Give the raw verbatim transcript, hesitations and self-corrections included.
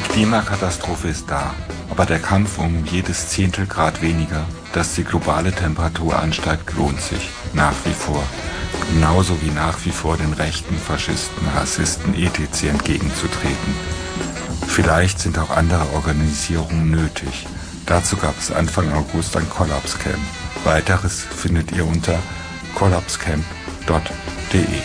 Klimakatastrophe ist da, aber der Kampf um jedes Zehntel Grad weniger, dass die globale Temperatur ansteigt, lohnt sich nach wie vor. Genauso wie nach wie vor den Rechten, Faschisten, Rassisten et cetera entgegenzutreten. Vielleicht sind auch andere Organisierungen nötig. Dazu gab es Anfang August ein Kollapscamp. Weiteres findet ihr unter kollapscamp punkt de.